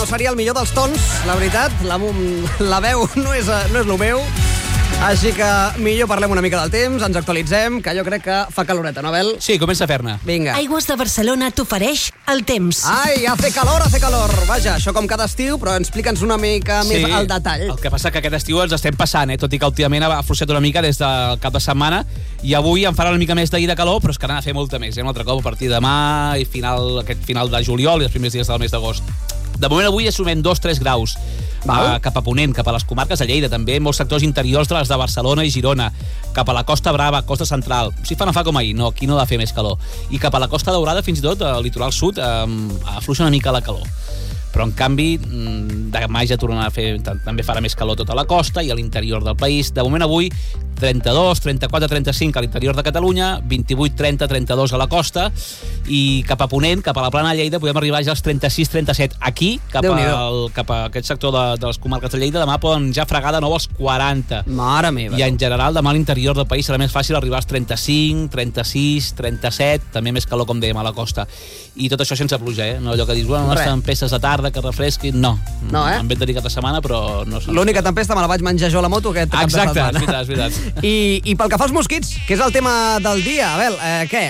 no seria el millor dels tons, la veritat. La veu no és el meu. Així que millor parlem una mica del temps, ens actualitzem, que jo crec que fa caloreta, no, Abel? Sí, comença a fer-ne. Vinga. Aigües de Barcelona t'ofereix el temps. Ai, hace calor. Vaja, això com cada estiu, però explica'ns una mica més al detall. El que passa que aquest estiu ens estem passant, tot i que últimament ha afluixat una mica des del cap de setmana, i avui en farà una mica més d'ahir de calor, però és que n'ha de fer molta més, un altre cop a partir de demà i aquest final de juliol i els primers dies del mes d'agost. De moment avui assumem 2-3 graus cap a Ponent, cap a les comarques de Lleida, també molts sectors interiors de les de Barcelona i Girona, cap a la Costa Brava, Costa Central. Si fa no fa com ahir, no, aquí no ha de fer més calor. I cap a la Costa Daurada, fins i tot, al litoral sud, afluixa una mica la calor. Però, en canvi, demà ja tornarà a fer... També farà més calor tota la costa i a l'interior del país. De moment, avui, 32, 34, 35 a l'interior de Catalunya, 28, 30, 32 a la costa, i cap a Ponent, cap a la plana de Lleida, podem arribar ja als 36, 37. Aquí, cap a aquest sector de les comarques de Lleida, demà poden ja fregar de nou als 40. Mare meva. I, en general, demà a l'interior del país serà més fàcil arribar als 35, 36, 37, també més calor, com dèiem, a la costa. I tot això sense pluja, no allò que dius, bueno, unes tempestes de tarda que refresquin, no. En vent de dir cada setmana, però no. L'única tempesta me la vaig menjar jo a la moto aquest cap de setmana. Exacte, és veritat. I pel que fa als mosquits, que és el tema del dia, Abel, què?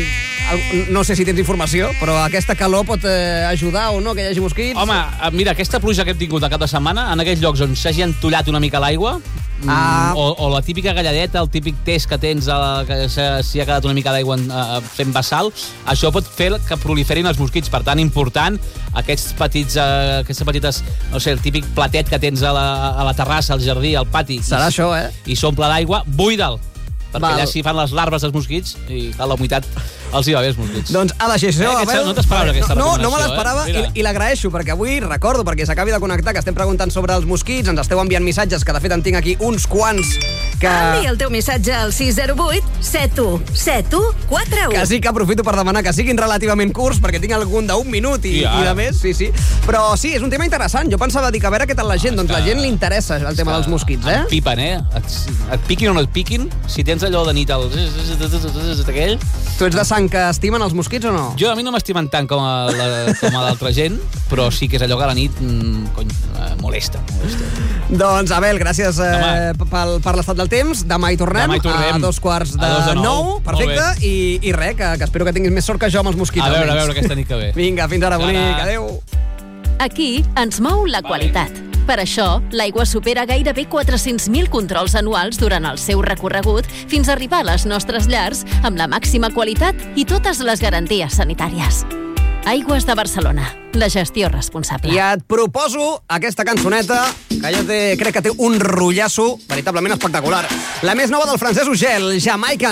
No sé si tens informació, però aquesta calor pot ajudar o no que hi hagi mosquits? Home, mira, aquesta pluja que hem tingut a cap de setmana, en aquells llocs on s'hagi entollat una mica l'aigua, o la típica galladeta, el típic test que tens que s'hi ha quedat una mica d'aigua fent vessal, això pot fer que proliferin els mosquits. Per tant, important, aquestes petites, no sé, el típic platet que tens a la terrassa, al jardí, al pati. Serà això, I s'omple d'aigua, buida'l, perquè allà s'hi fan les larves dels mosquits i la humitat els hi va bé, els mosquits. Doncs a la sessió, Abel... No t'esperaves aquesta recomanació, No me l'esperava i l'agraeixo, perquè avui recordo, perquè s'acabi de connectar, que estem preguntant sobre els mosquits, ens esteu enviant missatges, que de fet en tinc aquí uns quants que... Envia el teu missatge al 608 71 71 41. Que sí que aprofito per demanar que siguin relativament curts, perquè tinc algun d'un minut i de més, sí. Però sí, és un tema interessant. Jo pensava dir que a veure què tal la gent. Doncs la gent li interessa el tema dels mosquits, Et pipen, et piquin o no et piquin, si tens allò de nit aquell... Tu ets de sang que estimen els mosquits o no? A mi no m'estimen tant com a l'altra gent, però sí que és allò que a la nit molesta. Doncs, Abel, gràcies per l'estat del temps. Demà hi tornem. A 8:45. Perfecte. I res, que espero que tinguis més sort que jo amb els mosquits. A veure aquesta nit que ve. Vinga, fins ara, bonic. Adéu. Aquí ens mou la qualitat. Per això, l'aigua supera gairebé 400.000 controls anuals durant el seu recorregut fins a arribar a les nostres llars amb la màxima qualitat i totes les garanties sanitàries. Aigües de Barcelona, la gestió responsable. I et proposo aquesta cançoneta, que jo crec que té un rotllasso veritablement espectacular. La més nova del Francesc Ugel, Jamaica.